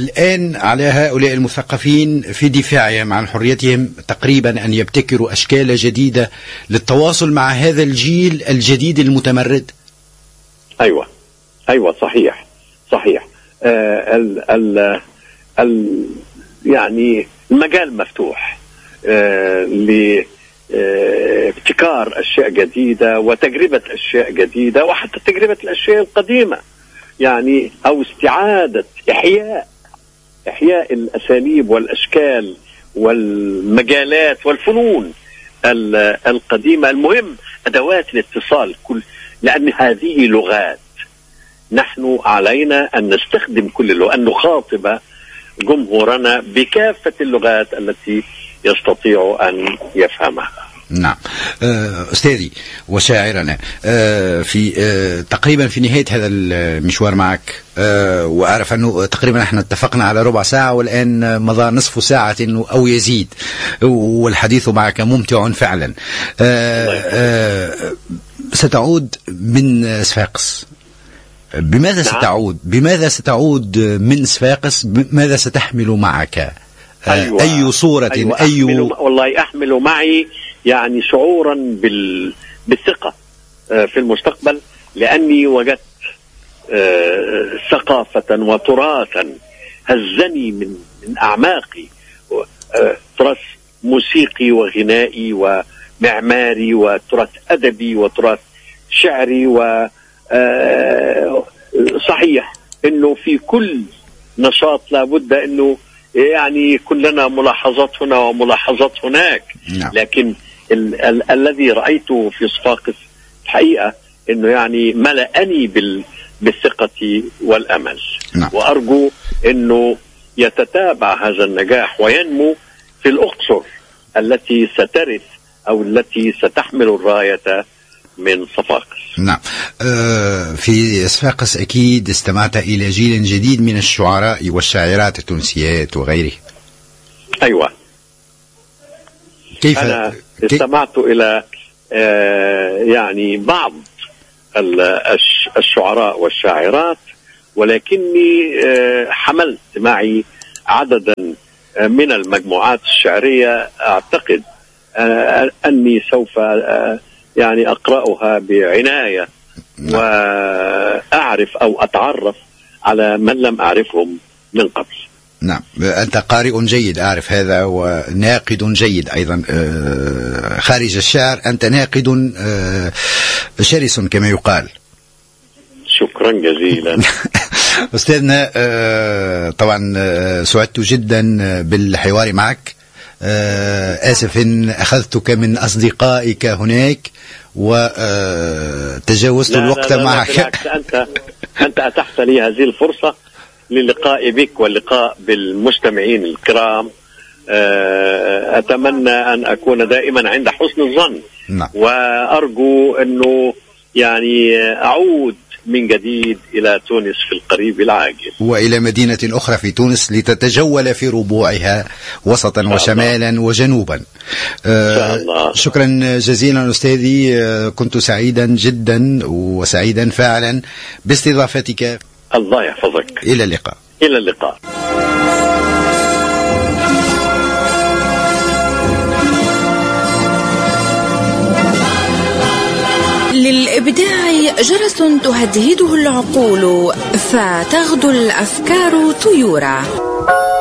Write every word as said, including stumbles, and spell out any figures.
الآن على هؤلاء المثقفين في دفاعهم عن حريتهم تقريبا أن يبتكروا أشكال جديدة للتواصل مع هذا الجيل الجديد المتمرد. أيوة أيوة صحيح صحيح. آه ال ال ال يعني المجال مفتوح آه لابتكار أشياء جديدة وتجربة أشياء جديدة وحتى تجربة الأشياء القديمة، يعني أو استعادة إحياء إحياء الأساليب والأشكال والمجالات والفنون القديمة. المهم أدوات الاتصال، كل لأن هذه لغات نحن علينا أن نستخدم كل اللغات، أن نخاطب جمهورنا بكافة اللغات التي يستطيع أن يفهمها. نعم أستاذي وشاعرنا، في تقريبا في نهاية هذا المشوار معك، وأعرف أنه تقريبا احنا اتفقنا على ربع ساعة والآن مضى نصف ساعة أو يزيد، والحديث معك ممتع فعلا. ستعود من صفاقس، بماذا نعم. ستعود بماذا ستعود من صفاقس؟ ماذا ستحمل معك؟ أيوة. أي صورة أيوة. أي أحمل والله أحمل معي يعني شعورا بال... بالثقة في المستقبل، لأني وجدت ثقافة وتراثا هزني من من أعماقي، تراث موسيقي وغنائي ومعماري وتراث أدبي وتراث شعري. و صحيح إنه في كل نشاط لابد إنه يعني كلنا ملاحظات هنا وملاحظات هناك. نعم. لكن ال ال الذي رأيته في صفاقس الحقيقة إنه يعني ملأني بال بالثقة والأمل. نعم. وأرجو إنه يتتابع هذا النجاح وينمو في الأقصر التي سترث أو التي ستحمل الراية من صفاقس. نعم. في صفاقس أكيد استمعت إلى جيل جديد من الشعراء والشاعرات التونسيات وغيره. أيوة. كيف أنا استمعت إلى يعني بعض الشعراء والشاعرات، ولكني حملت معي عددا من المجموعات الشعرية أعتقد أني سوف يعني أقرأها بعناية. نعم. وأعرف أو أتعرف على من لم أعرفهم من قبل. نعم، أنت قارئ جيد أعرف هذا، وناقد جيد أيضا خارج الشعر، أنت ناقد شرس كما يقال. شكرا جزيلا. أستاذنا طبعا سعدت جدا بالحوار معك. آسف إن أخذتك من أصدقائك هناك وتجاوزت الوقت لا لا معك. لا أنت أنت أتحت لي هذه الفرصة للقاء بك واللقاء بالمستمعين الكرام. أتمنى أن أكون دائما عند حسن الظن. نعم. وأرجو أنه يعني أعود من جديد إلى تونس في القريب العاجل، وإلى مدينة أخرى في تونس لتتجول في ربوعها وسطا وشمالا الله. وجنوبا. آه شكرا جزيلا أستاذي، آه كنت سعيدا جدا وسعيدا فعلا باستضافتك. الله يحفظك. إلى اللقاء. إلى اللقاء. للإبداع جرس تهدهده العقول فتغدو الأفكار طيورا.